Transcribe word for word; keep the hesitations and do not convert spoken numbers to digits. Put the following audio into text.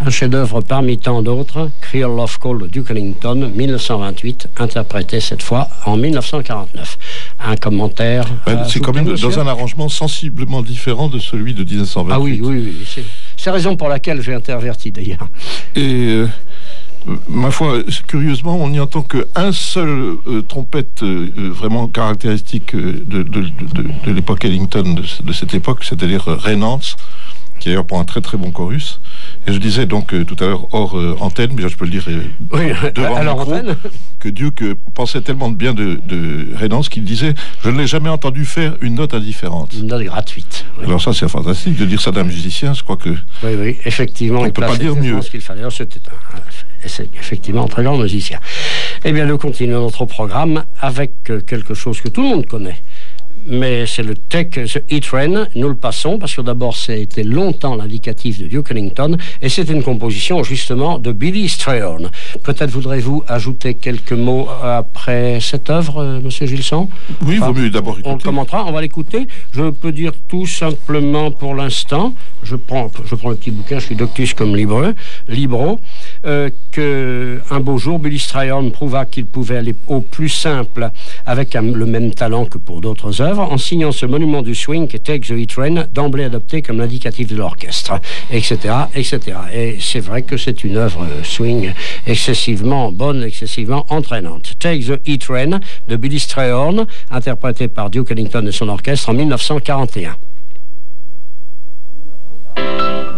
Un chef-d'œuvre parmi tant d'autres, Creole Love Call de Duke Ellington, mille neuf cent vingt-huit, interprété cette fois en mille neuf cent quarante-neuf. Un commentaire. Ouais, c'est quand même monsieur dans un arrangement sensiblement différent de celui de dix-neuf cent vingt-huit. Ah oui, oui, oui. C'est, c'est la raison pour laquelle j'ai interverti d'ailleurs. Et euh, ma foi, curieusement, on n'y entend qu'un seul euh, trompette euh, vraiment caractéristique de, de, de, de, de l'époque Ellington, de, de cette époque, c'est-à-dire euh, Ray Nance, qui d'ailleurs pour un très très bon chorus. Et je disais donc euh, tout à l'heure hors euh, antenne, mais je peux le dire euh, oui, devant le micro, antenne. Que Duke euh, pensait tellement de bien de, de Ray Nance qu'il disait « Je ne l'ai jamais entendu faire une note indifférente ». Une note gratuite. Oui. Alors ça c'est fantastique de dire ça d'un musicien, je crois que... Oui, oui, effectivement. On ne peut pas dire mieux. Ce qu'il fallait. Alors, c'était un, c'est effectivement un très grand musicien. Eh bien, nous continuons notre programme avec quelque chose que tout le monde connaît. Mais c'est le Take the E-Train, nous le passons, parce que d'abord c'était longtemps l'indicatif de Duke Ellington, et c'est une composition justement de Billy Strayhorn. Peut-être voudrez-vous ajouter quelques mots après cette œuvre, euh, monsieur Gilson? Oui, enfin, vaut mieux d'abord écouter. On le commentera, on va l'écouter. Je peux dire tout simplement pour l'instant, je prends, je prends le petit bouquin, je suis doctus comme libre, libro, euh, qu'un beau jour, Billy Strayhorn prouva qu'il pouvait aller au plus simple avec un, le même talent que pour d'autres œuvres, en signant ce monument du swing qui Take the E-Train, d'emblée adopté comme l'indicatif de l'orchestre, et cetera, et cetera. Et c'est vrai que c'est une œuvre swing excessivement bonne, excessivement entraînante. Take the E-Train de Billy Strayhorn, interprété par Duke Ellington et son orchestre en mille neuf cent quarante et un.